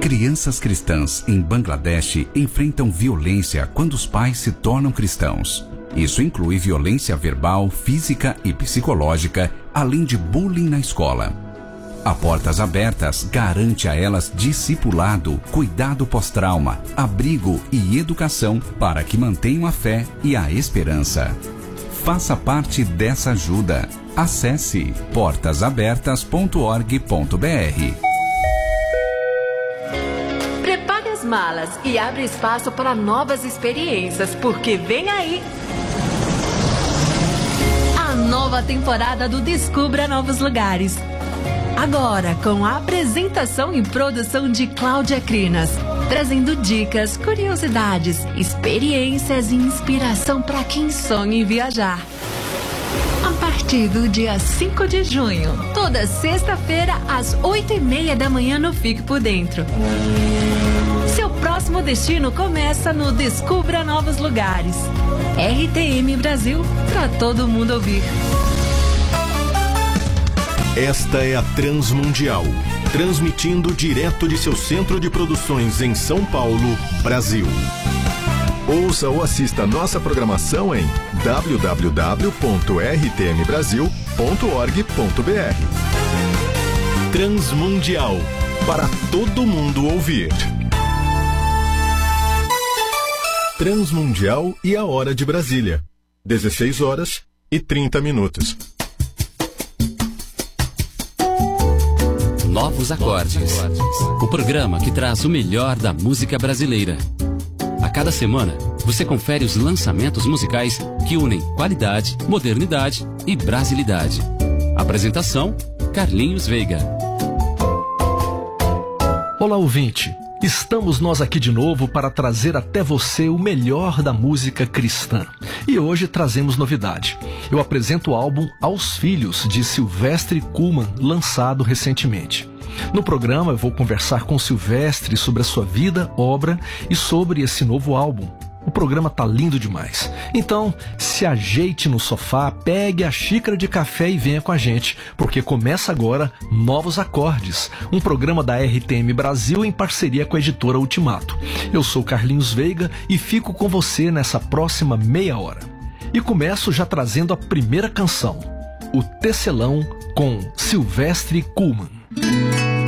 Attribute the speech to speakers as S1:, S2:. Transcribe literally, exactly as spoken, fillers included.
S1: Crianças cristãs em Bangladesh enfrentam violência quando os pais se tornam cristãos. Isso inclui violência verbal, física e psicológica, além de bullying na escola. A Portas Abertas garante a elas discipulado, cuidado pós-trauma, abrigo e educação para que mantenham a fé e a esperança. Faça parte dessa ajuda. Acesse portas abertas ponto org ponto br.
S2: Prepare as malas e abre espaço para novas experiências, porque vem aí a nova temporada do Descubra Novos Lugares. Agora, com a apresentação e produção de Cláudia Crinas, trazendo dicas, curiosidades, experiências e inspiração para quem sonha em viajar. A partir do dia cinco de junho, toda sexta-feira, às oito e meia da manhã no Fique por Dentro. Seu próximo destino começa no Descubra Novos Lugares. R T M Brasil, para todo mundo ouvir.
S3: Esta é a Transmundial, transmitindo direto de seu centro de produções em São Paulo, Brasil. Ouça ou assista nossa programação em w w w ponto r t m brasil ponto org ponto b r. Transmundial, para todo mundo ouvir. Transmundial e a hora de Brasília, dezesseis horas e trinta minutos.
S4: Novos Acordes, o programa que traz o melhor da música brasileira. A cada semana, você confere os lançamentos musicais que unem qualidade, modernidade e brasilidade. Apresentação, Carlinhos Veiga.
S5: Olá, ouvinte. Estamos nós aqui de novo para trazer até você o melhor da música cristã. E hoje trazemos novidade. Eu apresento o álbum Aos Filhos, de Silvestre Kuhlmann, lançado recentemente. No programa eu vou conversar com Silvestre sobre a sua vida, obra e sobre esse novo álbum. O programa tá lindo demais. Então, se ajeite no sofá, pegue a xícara de café e venha com a gente, porque começa agora Novos Acordes, um programa da R T M Brasil em parceria com a editora Ultimato. Eu sou Carlinhos Veiga e fico com você nessa próxima meia hora. E começo já trazendo a primeira canção, O Tecelão, com Silvestre Kuhlmann.